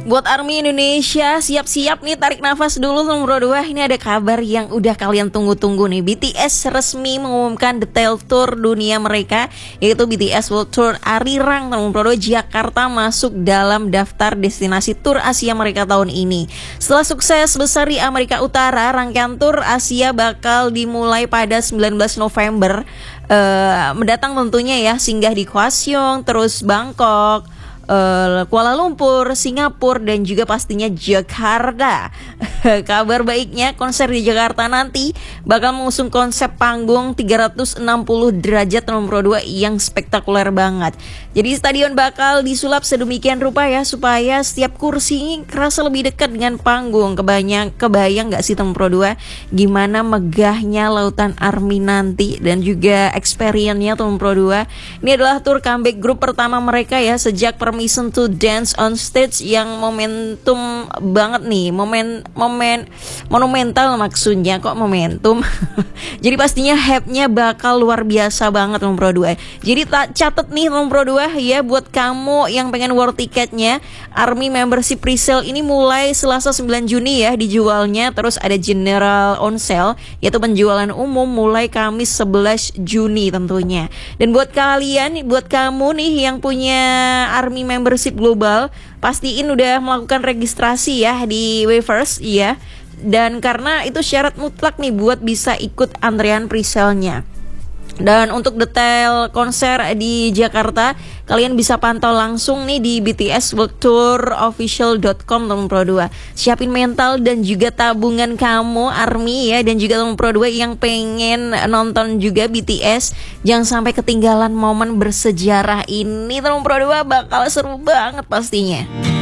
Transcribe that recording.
Buat ARMY Indonesia, siap-siap nih, tarik nafas dulu nomor 2. Ini ada kabar yang udah kalian tunggu-tunggu nih. BTS resmi mengumumkan detail tour dunia mereka, yaitu BTS World Tour Arirang nomor 2 Jakarta masuk dalam daftar destinasi tur Asia mereka tahun ini. Setelah sukses besar di Amerika Utara, rangkaian tur Asia bakal dimulai pada 19 November mendatang tentunya ya, singgah di Hwaseong, terus Bangkok, Kuala Lumpur, Singapura, dan juga pastinya Jakarta. Kabar baiknya, konser di Jakarta nanti bakal mengusung konsep panggung 360 derajat nomor 2 yang spektakuler banget. Jadi stadion bakal disulap sedemikian rupa ya, supaya setiap kursi ini kerasa lebih dekat dengan panggung. Kebayang gak sih nomor 2 gimana megahnya lautan ARMY nanti, dan juga experience-nya nomor 2. Ini adalah tour comeback grup pertama mereka ya, sejak Permission to Dance on Stage yang momentum banget nih, monumental maksudnya, kok momentum. Jadi pastinya hype-nya bakal luar biasa banget nomor 2. Jadi catat nih nomor 2 ya, buat kamu yang pengen war tiketnya. ARMY membership presale ini mulai Selasa 9 Juni ya dijualnya, terus ada general on sale yaitu penjualan umum mulai Kamis 11 Juni tentunya. Dan buat kamu nih yang punya ARMY membership global, pastiin udah melakukan registrasi ya di Weverse ya. Dan karena itu syarat mutlak nih buat bisa ikut antrean presale-nya. Dan untuk detail konser di Jakarta, kalian bisa pantau langsung nih di btsworldtourofficial.com nomor 2. Siapin mental dan juga tabungan kamu ARMY ya, dan juga nomor 2 yang pengen nonton juga BTS. Jangan sampai ketinggalan momen bersejarah ini. Nomor 2 bakal seru banget pastinya.